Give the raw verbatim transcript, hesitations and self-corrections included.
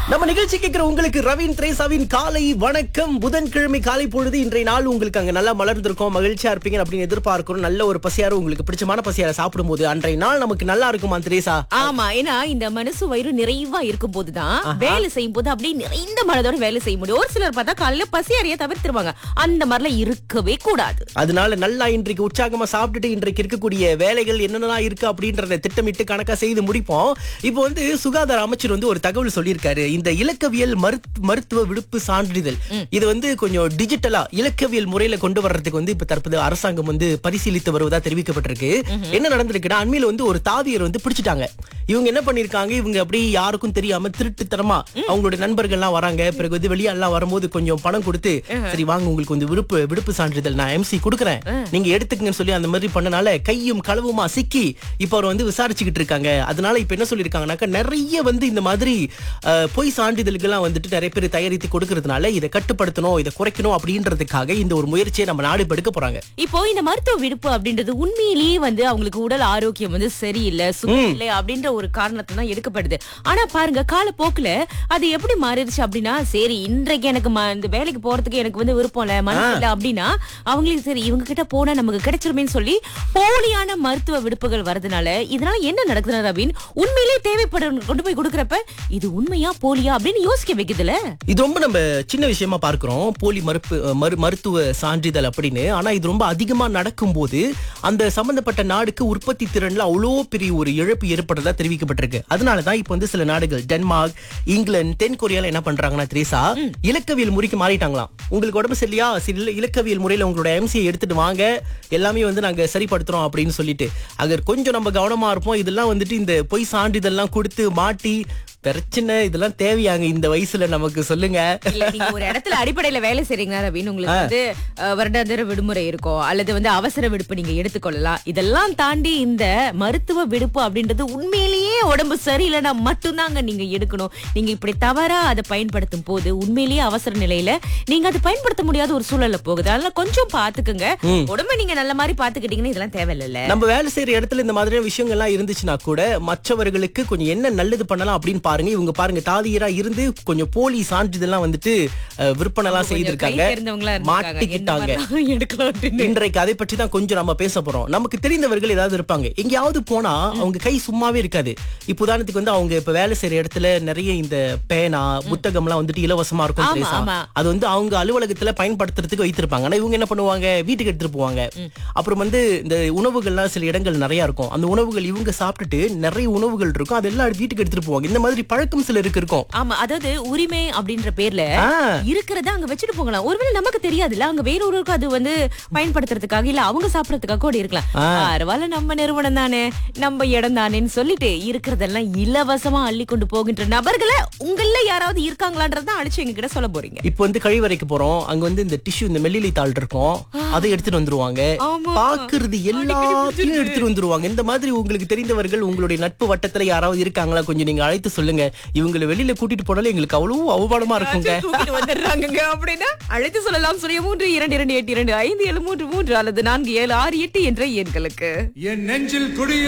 நம்ம நிகழ்ச்சி கேட்கிற உங்களுக்கு ரவீன் திரேசாவின் காலை வணக்கம். புதன்கிழமை காலை பொழுது இன்றைய நாள் உங்களுக்கு அங்க நல்லா மலர்ந்திருக்கும், மகிழ்ச்சியா இருப்பீங்க அப்படின்னு எதிர்பார்க்கிறோம். நல்ல ஒரு பசியார, உங்களுக்கு பிடிச்சமான பசியார சாப்பிடும் போது அன்றைய நாள் நமக்கு நல்லா இருக்குமா திரேசா? ஆமா, ஏன்னா இந்த மனசு வயிறு நிறைவா இருக்கும் போதுதான் வேலை செய்யும் போது அப்படியே நிறைந்த மனதோட வேலை செய்ய முடியும். ஒரு சிலர் பார்த்தா காலையில பசியாரிய தவிர்த்துருவாங்க. அந்த மாதிரிலாம் இருக்கவே கூடாது. அதனால நல்லா இன்றைக்கு உற்சாகமா சாப்பிட்டுட்டு இன்றைக்கு இருக்கக்கூடிய வேலைகள் என்னென்னலாம் இருக்கு அப்படின்றத திட்டமிட்டு கணக்கா செய்து முடிப்போம். இப்போ வந்து சுகாதார அமைச்சர் வந்து ஒரு தகவல் சொல்லியிருக்காரு. இந்த இலக்கவியல் மருத்துவ விடுப்பு சான்றிதழ் இது வந்து கொஞ்சம் டிஜிட்டலா இலக்கவியல் முறையில கொண்டு வர்றதுக்கு வந்து இப்ப தற்போது அரசாங்கம் வந்து பரிசீலித்து வருவதா தெரிவிக்கப்பட்டிருக்கு. என்ன நடந்திருக்குன்னா, அண்மையில வந்து ஒரு தாதியர் வந்து பிடிச்சிட்டாங்க. இவங்க என்ன பண்ணிருக்காங்க, இவங்க அப்படி யாருக்கும் தெரியாம திருட்டுத்தனமா அவங்களுடைய நண்பர்கள் எல்லாம் வராங்க, பிறகு வந்து வெளியெல்லாம் வரும்போது கொஞ்சம் பணம் கொடுத்து, சரி வாங்க உங்களுக்கு வந்து விடுப்பு விடுப்பு சான்றிதழ் நான் எம்சி கொடுக்குறேன், நீங்க எடுத்துக்கங்கன்னு சொல்லி அந்த மாதிரி பண்ணனால கையும் களவுமா சிக்கி இப்ப அவர் வந்து விசாரிச்சுக்கிட்டு இருக்காங்க. அதனால இப்ப என்ன சொல்லிருக்காங்கன்னாக்கா, நிறைய வந்து இந்த மாதிரி பொய் சான்றிதழ்கள்லாம் வந்துட்டு நிறைய பேர் தயாரித்து கொடுக்கறதுனால இதை கட்டுப்படுத்தணும், இதை குறைக்கணும் அப்படின்றதுக்காக இந்த ஒரு முயற்சியை நம்ம நாடு எடுக்க போறாங்க. இப்போ இந்த மருத்துவ விடுப்பு அப்படின்றது உண்மையிலேயே வந்து அவங்களுக்கு உடல் ஆரோக்கியம் வந்து சரியில்லை, சுகம் இல்லை அப்படின்ற ஒரு காரணத்தை தான் எடுக்கப்படுது. ஆனா பாருங்க, காலப்போக்குல அது எப்படி மாறிடுச்சு அப்படின்னா, சரி இன்றைக்கு எனக்கு இந்த வேலைக்கு போறதுக்கு எனக்கு வந்து விருப்பம் இல்ல, மனசு இல்ல அப்படின்னா அவங்களுக்கு சரி இவங்க கிட்ட போனா நமக்கு கிடைச்சிருமேன்னு சொல்லி போலியான மருத்துவ விடுப்புகள் வரதுனால இதனால என்ன நடக்குதுன்னா ரவீன், உண்மையிலேயே தேவைப்படும் கொண்டு போய் கொடுக்கறப்ப இது உண்மையா போலியா அப்படின்னு யோசிக்க வைக்குதுல. இது ரொம்ப நம்ம சின்ன விஷயமா பார்க்கிறோம், போலி மறுப்பு மருத்துவ சான்றிதழ் அப்படின்னு. ஆனா இது ரொம்ப அதிகமா நடக்கும் போது அந்த சம்பந்தப்பட்ட நாடுக்கு உற்பத்தி திறன்ல அவ்வளோ பெரிய ஒரு இழப்பு ஏற்படுறதா தெரிவிக்கப்பட்டிருக்கு. அதனாலதான் இப்ப வந்து சில நாடுகள் டென்மார்க், இங்கிலாந்து, தென் கொரியால என்ன பண்றாங்கன்னா திரேசா, இலக்கவியல் முறைக்கு மாறிட்டாங்களாம். உங்களுக்கு உடம்பு சரியா, இலக்கவியல் முறையில உங்களோட எம்சியை எடுத்துட்டு வாங்க, எல்லாமே வந்து நாங்க சரிப்படுத்துறோம் அப்படின்னு சொல்லிட்டு, அங்க கொஞ்சம் நம்ம கவனமா இருப்போம். இதெல்லாம் வந்துட்டு இந்த பொய் சான்றிதழ்லாம் கொடுத்து மாட்டி பிரச்சனை, இதெல்லாம் தேவையாங்க இந்த வயசுல நமக்கு? சொல்லுங்க. நீங்க ஒரு இடத்துல அடிப்படையில வேலை செய்றீங்களா ரவீன், உங்களுக்கு வந்து வருடாந்திர விடுமுறை இருக்கும் அல்லது வந்து அவசர விடுப்பு நீங்க எடுத்துக்கொள்ளலாம். இதெல்லாம் தாண்டி இந்த மருத்துவ விடுப்பு அப்படின்றது உண்மையிலேயே உடம்பு சரியில்லைன்னா மட்டும்தாங்க நீங்க எடுக்கணும். நீங்க இப்படி தவறா அதை பயன்படுத்தும் போது உண்மையிலேயே அவசர நிலையில நீங்க அதை பயன்படுத்த முடியாத ஒரு சூழல்ல போகுது. அதனால கொஞ்சம் பாத்துக்குங்க, உடம்ப நீங்க நல்ல மாதிரி பாத்துக்கிட்டீங்கன்னா இதெல்லாம் தேவையில்ல. நம்ம வேலை செய்யற இடத்துல இந்த மாதிரியான விஷயங்கள்லாம் இருந்துச்சுன்னா கூட மற்றவர்களுக்கு கொஞ்சம் என்ன நல்லது பண்ணலாம் அப்படின்னு பாருங்க. இவங்க பாருங்க, தாதியரா இருந்து கொஞ்சம் போலி சான்றிதழ்லாம் வந்துட்டு விற்பனைலாம் செய்திருக்காங்க, மாட்டிக்கிட்டாங்க. இன்றைக்கு அதை பற்றி தான் கொஞ்சம் நம்ம பேச போறோம். நமக்கு தெரிந்தவர்கள் ஏதாவது இருப்பாங்க, எங்கேயாவது போனா அவங்க கை சும்மாவே இருக்காது. இப்ப உதாரணத்துக்கு வந்து அவங்க இப்ப வேலை செய்யற இடத்துல நிறைய இந்த பேனா புத்தகம்லாம் வந்துட்டு இலவசமா இருக்கும். அது வந்து அவங்க அலுவலகத்துல பயன்படுத்துறதுக்கு வைத்திருப்பாங்க. ஆனா இவங்க என்ன பண்ணுவாங்க, வீட்டுக்கு எடுத்துட்டு போவாங்க. அப்புறம் வந்து இந்த உணவுகள்லாம் சில இடங்கள் நிறைய இருக்கும், அந்த உணவுகள் இவங்க சாப்பிட்டுட்டு நிறைய உணவுகள் இருக்கும், அதெல்லாம் வீட்டுக்கு எடுத்துட்டு போவாங்க. இந்த மாதிரி பழக்கம் சிலருக்கு இருக்கும். ஆமா, அதாவது உரிமை அப்படின்ற பேர்ல இருக்கிறத அங்க வச்சுட்டு போகலாம். ஒருவேளை நமக்கு தெரியாதுல்ல, அங்க வேறொருக்கு அது வந்து பயன்படுத்துறதுக்காக இல்ல அவங்க சாப்பிடறதுக்காக கூட இருக்கலாம். பரவாயில்ல, நம்ம நிறுவனம் தானே, நம்ம இடம் தானேன்னு சொல்லிட்டு இருக்கிறதெல்லாம் இலவசமா அள்ளி கொண்டு போகின்ற நபர்களை உங்கள யாராவது இருக்காங்களான்றதான் அழிச்சு எங்க கிட்ட சொல்ல போறீங்க. இப்ப வந்து கழிவறைக்கு போறோம், அங்க வந்து இந்த டிஷ்யூ, இந்த மெல்லிலை தாள் இருக்கும், அதை எடுத்துட்டு வந்துருவாங்க. பாக்குறது எல்லாத்தையும் எடுத்துட்டு வந்துருவாங்க. இந்த மாதிரி உங்களுக்கு தெரிந்தவர்கள் உங்களுடைய நட்பு வட்டத்துல யாராவது இருக்காங்களா, கொஞ்சம் நீங்க அழைத்து சொல்லுங்க. இவங்களை வெளியில கூட்டிட்டு போனாலே எங்களுக்கு அவ்வளவு அவமானமா இருக்குங்க. வந்துடுறாங்க அப்படின்னா அழைத்து சொல்லலாம். சுரிய மூன்று இரண்டு இரண்டு எட்டு இரண்டு ஐந்து ஏழு மூன்று மூன்று அல்லது நான்கு ஏழு ஆறு எட்டு என்ற எண்களுக்கு. என் நெஞ்சில் குடி